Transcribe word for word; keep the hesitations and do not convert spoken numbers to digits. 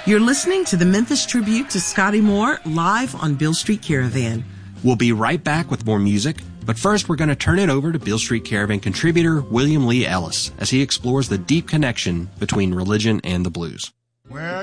You're listening to the Memphis Tribute to Scotty Moore live on Beale Street Caravan. We'll be right back with more music, but first we're going to turn it over to Beale Street Caravan contributor William Lee Ellis as he explores the deep connection between religion and the blues. Well,